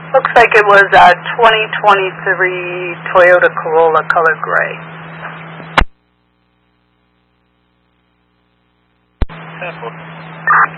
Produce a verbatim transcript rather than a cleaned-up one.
Looks like it was a twenty twenty-three Toyota Corolla color gray. Sample.